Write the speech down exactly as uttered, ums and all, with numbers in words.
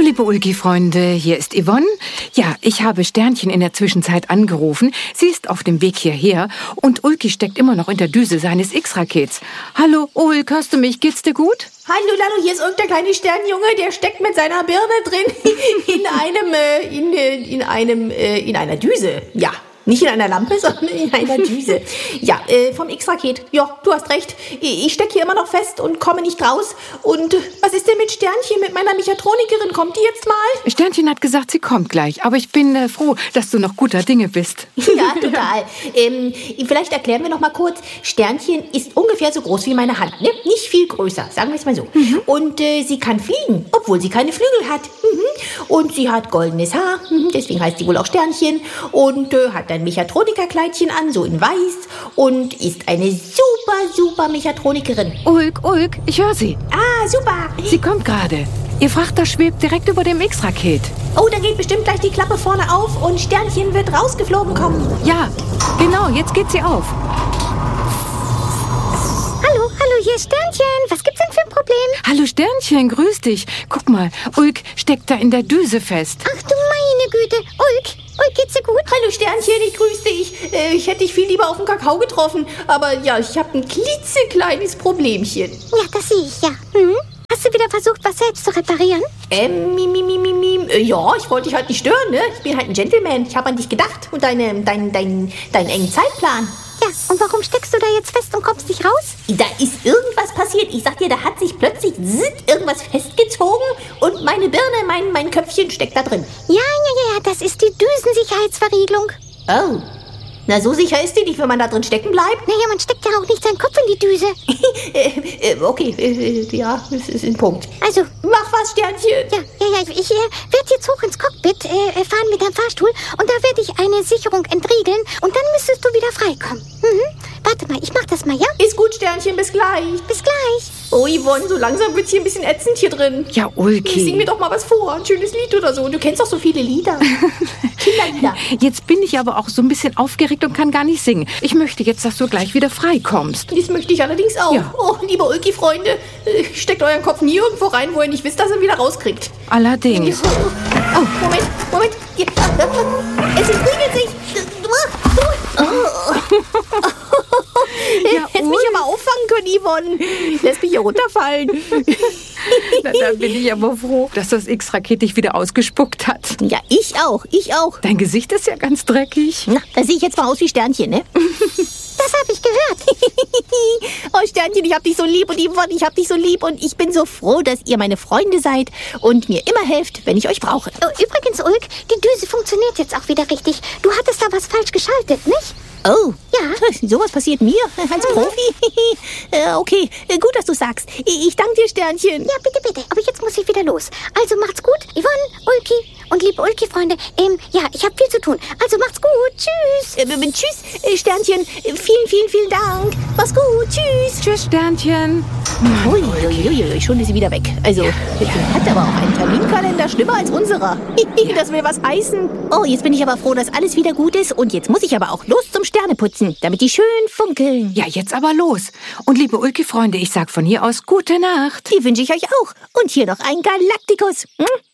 liebe Ulki-Freunde, hier ist Yvonne. Ja, ich habe Sternchen in der Zwischenzeit angerufen. Sie ist auf dem Weg hierher und Ulki steckt immer noch in der Düse seines X-Rakets. Hallo, Ulk, hörst du mich? Geht's dir gut? Hallo, Lalo, hier ist irgendein kleiner Sternjunge, der steckt mit seiner Birne drin in einem, äh, in, äh, in einem, äh, in einer Düse. Ja. Nicht in einer Lampe, sondern in einer Düse. Ja, äh, vom X-Raket. Ja, du hast recht. Ich stecke hier immer noch fest und komme nicht raus. Und was ist denn mit Sternchen, mit meiner Mechatronikerin? Kommt die jetzt mal? Sternchen hat gesagt, sie kommt gleich. Aber ich bin äh, froh, dass du noch guter Dinge bist. Ja, total. ähm, vielleicht erklären wir noch mal kurz. Sternchen ist ungefähr so groß wie meine Hand. Ne? Nicht viel größer, sagen wir es mal so. Mhm. Und äh, sie kann fliegen, obwohl sie keine Flügel hat. Mhm. Und sie hat goldenes Haar. Mhm. Deswegen heißt sie wohl auch Sternchen. Und äh, hat ein Mechatronikerkleidchen an, so in weiß, und ist eine super, super Mechatronikerin. Ulk, Ulk, ich höre sie. Ah, super. Sie kommt gerade. Ihr Frachter schwebt direkt über dem X-Raket. Oh, da geht bestimmt gleich die Klappe vorne auf und Sternchen wird rausgeflogen kommen. Ja, genau, jetzt geht sie auf. Hallo, hallo, hier ist Sternchen. Was gibt's denn für ein Problem? Hallo Sternchen, grüß dich. Guck mal, Ulk steckt da in der Düse fest. Ach du meine Güte. Ulk, Ulk, geht's dir gut? Hallo Sternchen, ich grüße dich. Äh, ich hätte dich viel lieber auf dem Kakao getroffen. Aber ja, ich habe ein klitzekleines Problemchen. Ja, das sehe ich, ja. Hm? Hast du wieder versucht, was selbst zu reparieren? Ähm, mi, mi, mi, mi, mi. Äh, ja, ich wollte dich halt nicht stören, ne? Ich bin halt ein Gentleman. Ich habe an dich gedacht und deine, dein, dein, deinen engen Zeitplan. Ja, und warum steckst du da jetzt fest und kommst nicht raus? Da ist irgendwas passiert. Ich sag dir, da hat sich plötzlich zzzt, irgendwas festgezogen und meine Birne, mein, mein Köpfchen steckt da drin. Ja, ja, ja, das ist die Düsensicherheitsverriegelung. Oh. Na, so sicher ist die nicht, wenn man da drin stecken bleibt. Naja, man steckt ja auch nicht seinen Kopf in die Düse. äh, äh, okay, äh, ja, das ist ein Punkt. Also, mach was, Sternchen. Ja, ja, ja, ich äh, werde jetzt hoch ins Cockpit äh, fahren mit dem Fahrstuhl und da werde ich eine Sicherung entriegeln und dann müsstest du wieder freikommen. Mhm. Warte mal, ich mach das mal, ja? Ist gut, Sternchen, bis gleich. Bis gleich. Oh, Yvonne, so langsam wird's hier ein bisschen ätzend hier drin. Ja, Ulki. Sing mir doch mal was vor, ein schönes Lied oder so. Du kennst doch so viele Lieder. Kinderlieder. Jetzt bin ich aber auch so ein bisschen aufgeregt und kann gar nicht singen. Ich möchte jetzt, dass du gleich wieder freikommst. Das möchte ich allerdings auch. Ja. Oh, liebe Ulki-Freunde, steckt euren Kopf nie irgendwo rein, wo ihr nicht wisst, dass ihr ihn wieder rauskriegt. Allerdings. Oh, Moment, Moment. Es entriegelt sich. Oh. Ja, hättest mich aber auffangen können, Yvonne. Lässt mich hier runterfallen. Na, da bin ich aber froh, dass das X-Raket dich wieder ausgespuckt hat. Ja, ich auch, ich auch. Dein Gesicht ist ja ganz dreckig. Na, da sehe ich jetzt mal aus wie Sternchen, ne? Das habe ich gehört. Oh, Sternchen, ich hab dich so lieb und Yvonne, ich hab dich so lieb und ich bin so froh, dass ihr meine Freunde seid und mir immer helft, wenn ich euch brauche. Oh, übrigens, Ulk, die Düse funktioniert jetzt auch wieder richtig. Du hattest da was falsch geschaltet, nicht? Oh, ja. Sowas passiert mir als Profi. äh, okay, gut, dass du sagst. Ich danke dir, Sternchen. Ja, bitte, bitte. Aber jetzt muss ich wieder los. Also macht's gut, Yvonne, Ulki und liebe Ulki-Freunde. Ähm, ja, ich habe viel zu tun. Also macht's gut. Tschüss. Äh, tschüss, äh, Sternchen. Vielen, vielen, vielen Dank. Mach's gut. Tschüss. Tschüss, Sternchen. Uiuiui, schon ist sie wieder weg. Also, die hat aber auch einen Terminkalender schlimmer als unserer. Das will was heißen. Oh, jetzt bin ich aber froh, dass alles wieder gut ist. Und jetzt muss ich aber auch los zum Sterneputzen, damit die schön funkeln. Ja, jetzt aber los. Und liebe Ulki-Freunde, ich sag von hier aus gute Nacht. Die wünsche ich euch auch. Und hier noch ein Galaktikus. Hm?